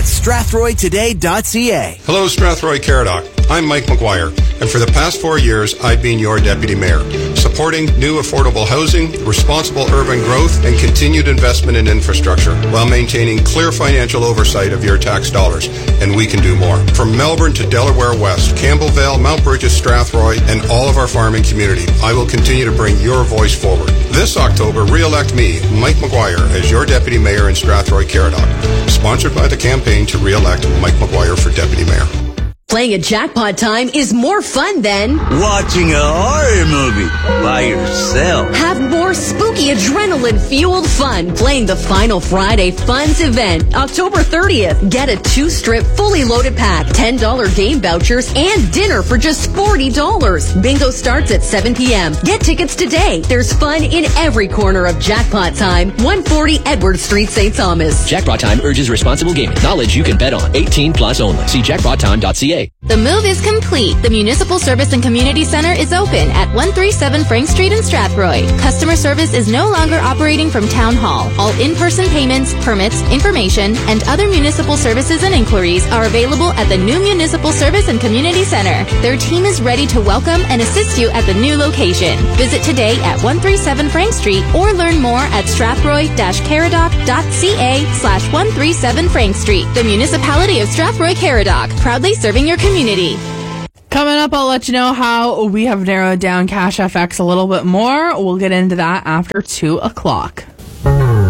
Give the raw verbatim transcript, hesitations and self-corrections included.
at strathroy today dot c a. Hello, Strathroy Caradoc. I'm Mike McGuire, and for the past four years, I've been your Deputy Mayor, supporting new affordable housing, responsible urban growth, and continued investment in infrastructure, while maintaining clear financial oversight of your tax dollars. And we can do more. From Melbourne to Delaware West, Campbellvale, Mount Bridges, Strathroy, and all of our farming community, I will continue to bring your voice forward. This October, re-elect me, Mike McGuire, as your Deputy Mayor in Strathroy Caradoc. Sponsored by the campaign to re-elect Mike McGuire for Deputy Mayor. Playing at Jackpot Time is more fun than watching a horror movie by yourself. Have more spooky adrenaline-fueled fun playing the Final Friday Funds event, October thirtieth. Get a two-strip, fully loaded pack, ten dollars game vouchers, and dinner for just forty dollars. Bingo starts at seven p.m. Get tickets today. There's fun in every corner of Jackpot Time, one forty Edward Street, Saint Thomas. Jackpot Time urges responsible gaming. Knowledge you can bet on. eighteen plus only. See jackpot time dot c a. The move is complete. The Municipal Service and Community Center is open at one thirty-seven Frank Street in Strathroy. Customer service is no longer operating from Town Hall. All in-person payments, permits, information, and other municipal services and inquiries are available at the new Municipal Service and Community Center. Their team is ready to welcome and assist you at the new location. Visit today at one thirty-seven Frank Street or learn more at strathroy-caradoc.ca slash 137 Frank Street. The Municipality of Strathroy Caradoc, proudly serving your community. Coming up, I'll let you know how we have narrowed down Cash F X a little bit more. We'll get into that after two o'clock.